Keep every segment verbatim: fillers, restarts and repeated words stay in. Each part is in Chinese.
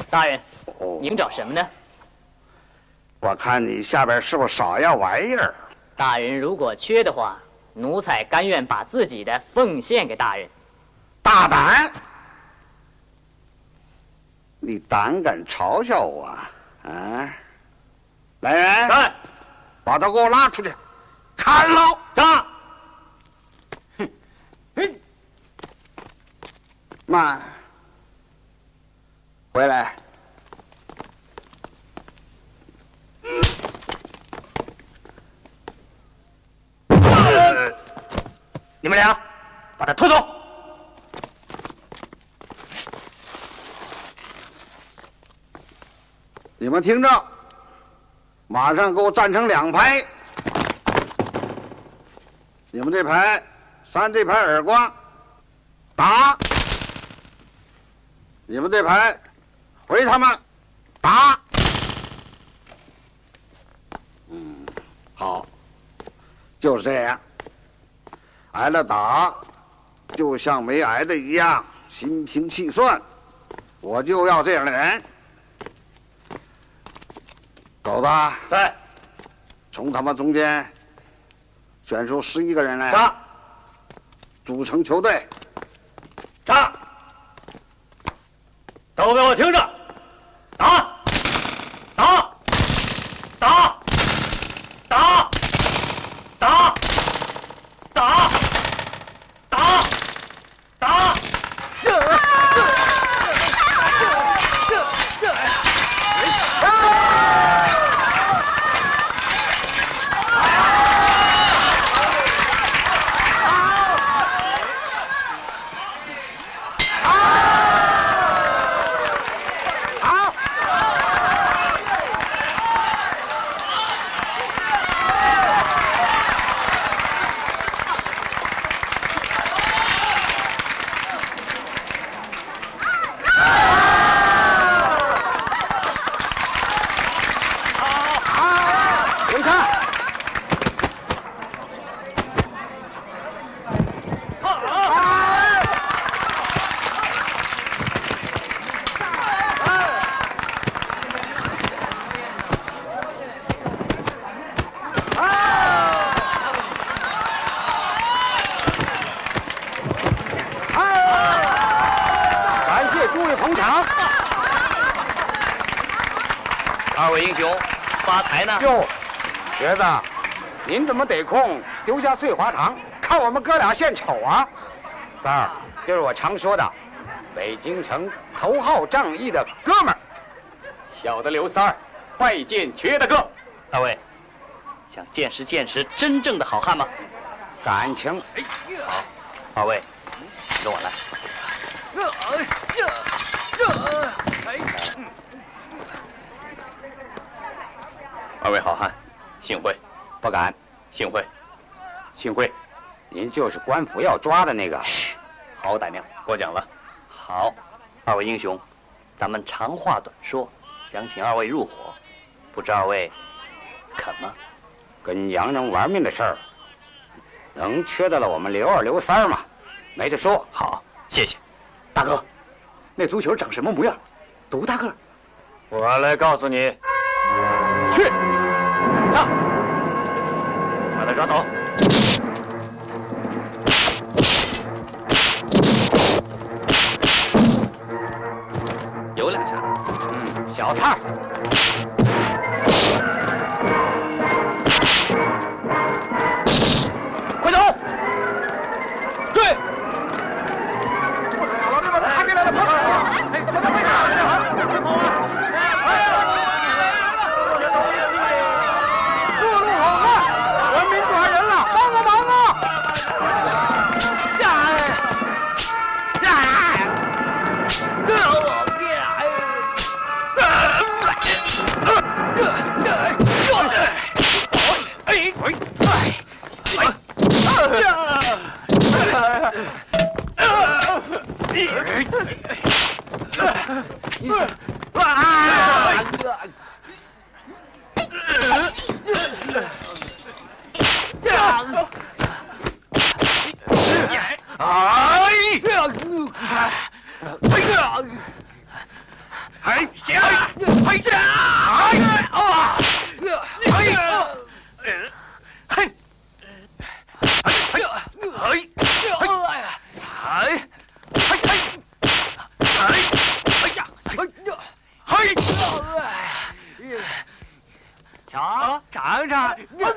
大人， 哦， 您找什么呢？ 我看你下边是不是少样玩意儿？ 大人如果缺的话，奴才甘愿把自己的奉献给大人。 大胆！你胆敢嘲笑我啊？来人！ 在， 把他给我拉出去，看牢！ 上！ 哼！慢！回来！ 你们俩把他拖走。 你们听着，马上给我站成两排。你们这排扇这排耳光，打；你们这排回他们，打。嗯，好，就是这样。挨了打，就像没挨的一样，心平气顺。我就要这样的人。狗子， 在， 从他们中间选出十一个人来， 上， 组成球队。 上，都给我听着，打，打，打，打，打，打，打，打。 二位英雄，发财呢？ 哟，瘸子，您怎么得空丢下翠华堂，看我们哥俩献丑啊？三儿，就是我常说的，北京城头号仗义的哥们儿。 小的刘三儿，拜见瘸大哥。二位，想见识见识真正的好汉吗？ 感情。 好，二位，跟我来。二位好汉，幸会。 不敢。 幸会。 幸会。您就是官府要抓的那个。 好歹命，过奖了。好，二位英雄，咱们长话短说，想请二位入伙，不知二位肯吗？ 跟洋人玩命的事儿，能缺得了我们刘二、刘三吗？没得说。 好，谢谢。大哥，那足球长什么模样？多大个？ 我来告诉你。 去， 上，把他抓走。 有两下。 嗯，小菜。 快走！追！ 老弟们，他进来了，快跑！哎，快点，快点，快跑啊！各路好汉，人民抓人了，帮个忙啊！呀！呀！ 嘿下，嘿下，嘿啊，嘿，嘿，嘿，嘿，嘿，哎呀，嘿，嘿，嘿，嘿，哎呀，嘿，嘿，尝尝尝，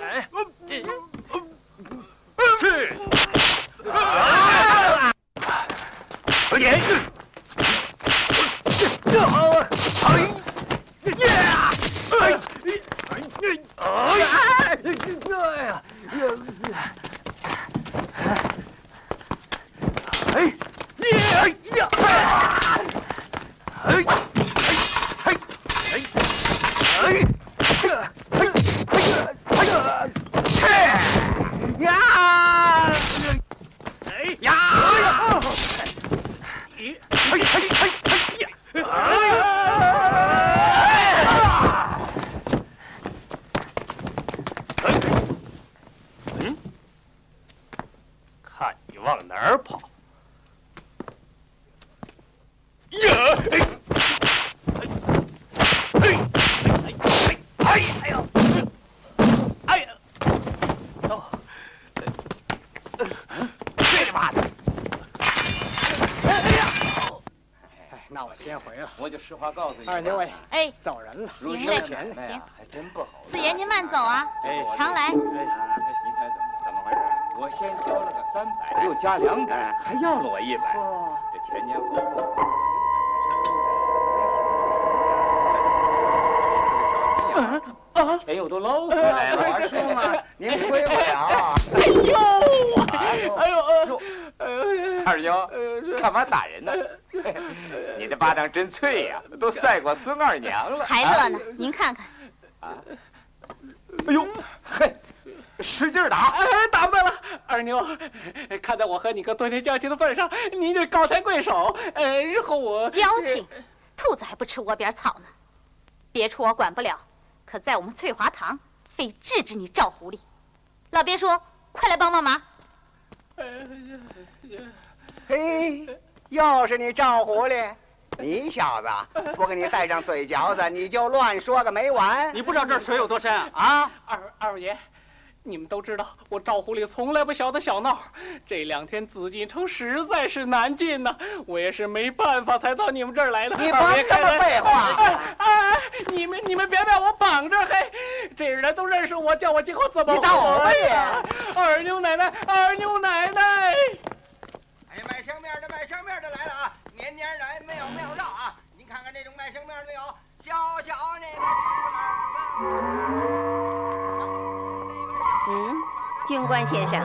去，啊，哎。 实话告诉你， 二牛哎， 哎， 走人了， 行嘞， 行， 还真不好。 四爷您慢走啊， 哎， 常来。 哎，你猜怎么怎么回事？我先交了个三百，又加两百，还要了我一百。这前前后后，我六百块钱，才十个小心眼，钱又都捞回来了。 我说嘛，您亏不了。 哎呦，哎呦，二妞，干嘛打人呢？你的巴掌真脆呀，都赛过孙二娘了。 还乐呢，您看看。 啊！哎呦，嘿，使劲打！ 哎，打不得了，二妞，看在我和你哥多年交情的份上，您就高抬贵手。呃，日后我交情，兔子还不吃窝边草呢。别处我管不了，可在我们翠华堂，非治治你赵狐狸。老别说，快来帮帮忙。 嘿，又是你赵狐狸，你小子不给你带上嘴嚼子，你就乱说个没完。 你不知道这水有多深啊？啊，二二爷，你们都知道，我赵狐狸从来不晓得小闹。这两天紫禁城实在是难进呐，我也是没办法才到你们这儿来的。 你别这么废话！ 哎，你们你们别把我绑着，嘿，这人都认识我，叫我今后怎么活呀？二牛奶奶，二牛奶奶。 哎，卖香面的，卖香面的来了啊！年年来，没有没有绕啊！您看看这种卖香面的没有？小小那个芝麻。 嗯，军官先生。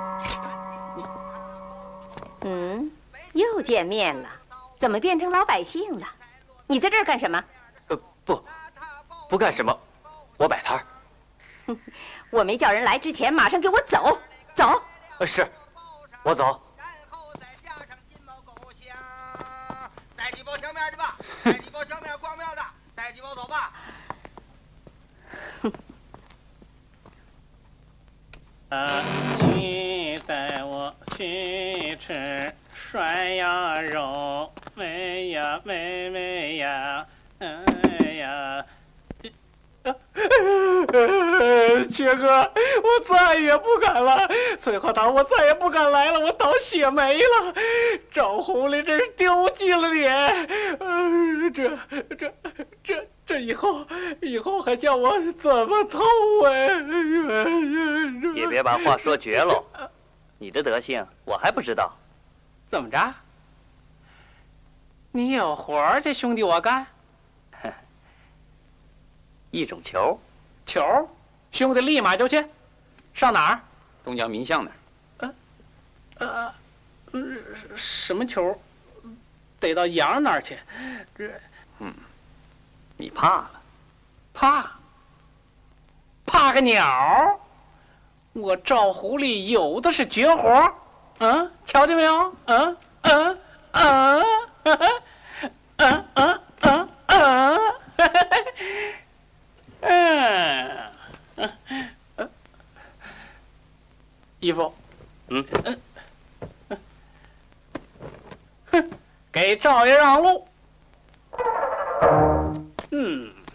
嗯，又见面了，怎么变成老百姓了？你在这儿干什么？ 呃，不，不干什么，我摆摊儿。 我没叫人来之前，马上给我走，走。 呃，是，我走。 带几包小面的吧，带几包小面光庙的，带几包走吧。 啊，你带我去吃涮羊肉，喂呀喂喂呀，哎呀！缺哥，我再也不敢了，翠花堂我再也不敢来了，我倒血霉了。赵狐狸真是丢尽了脸，呃，这这这这以后以后还叫我怎么偷啊？ 也别把话说绝喽，你的德行我还不知道。 怎么着？你有活儿这兄弟我干？ 一种球， 球，兄弟立马就去。上哪儿？ 东郊民巷那儿。 呃，呃，什么球？得到羊那儿去。这， 嗯，你怕了？ 怕？怕个鸟！我赵狐狸有的是绝活。嗯，瞧见没有？嗯嗯嗯嗯嗯嗯嗯嗯。嗯，嗯，义父， 嗯， 哼，给赵爷让路。 嗯。